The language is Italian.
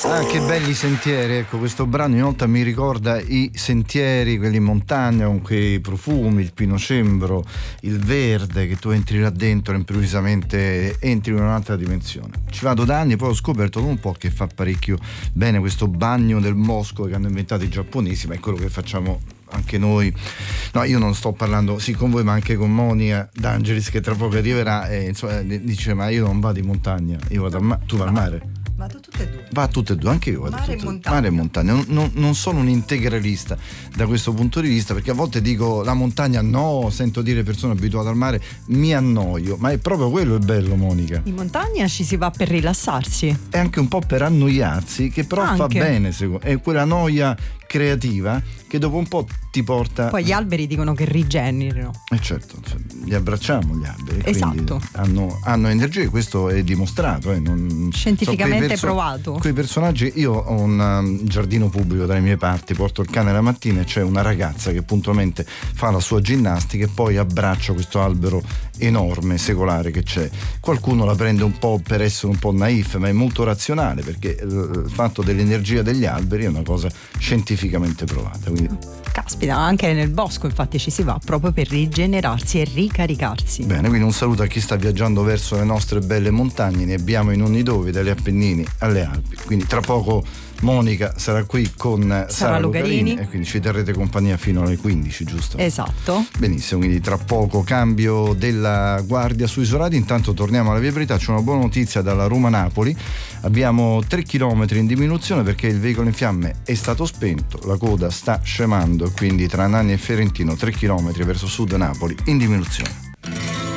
Ah, che belli sentieri, ecco, questo brano in volta mi ricorda i sentieri, quelli in montagna, con quei profumi, il pinocembro, il verde, che tu entri là dentro e improvvisamente entri in un'altra dimensione. Ci vado da anni, poi ho scoperto un po' che fa parecchio bene questo bagno del bosco che hanno inventato i giapponesi, ma è quello che facciamo anche noi. No, io non sto parlando sì con voi, ma anche con Monica D'Angelis, che tra poco arriverà e insomma dice: ma io non vado in montagna, io vado al mare. Tu vai al mare? Vado tutte e due. Va a tutte e due, anche io vado Mare tutte e due. e montagna. Mare e montagna. Non sono un integralista da questo punto di vista, perché a volte dico la montagna no, sento dire persone abituate al mare, mi annoio, ma è proprio quello il bello, Monica. In montagna ci si va per rilassarsi. È anche un po' per annoiarsi, che però fa Anche. bene, è quella noia creativa che dopo un po' ti porta. Poi gli alberi dicono che rigenerino. Certo, cioè, li abbracciamo gli alberi, Esatto. quindi hanno energia, e questo è dimostrato, Scientificamente provato. Quei personaggi. Io ho un giardino pubblico dalle mie parti, porto il cane la mattina e c'è una ragazza che puntualmente fa la sua ginnastica e poi abbraccia questo albero enorme, secolare che c'è. Qualcuno la prende un po' per essere un po' naif, ma è molto razionale, perché il fatto dell'energia degli alberi è una cosa scientificamente provata. Quindi Caspita, anche nel bosco infatti ci si va proprio per rigenerarsi e ricaricarsi. bene, quindi un saluto a chi sta viaggiando verso le nostre belle montagne, ne abbiamo in ogni dove, dalle Appennini alle Alpi. Quindi tra poco Monica sarà qui con Sara Lucarini e quindi ci terrete compagnia fino alle 15, giusto? Esatto. Benissimo, quindi tra poco cambio della guardia su Isolati. Intanto torniamo alla Via Verità. C'è una buona notizia dalla Roma-Napoli: abbiamo 3 km in diminuzione perché il veicolo in fiamme è stato spento, la coda sta scemando, quindi tra Nani e Ferentino 3 km verso sud Napoli in diminuzione.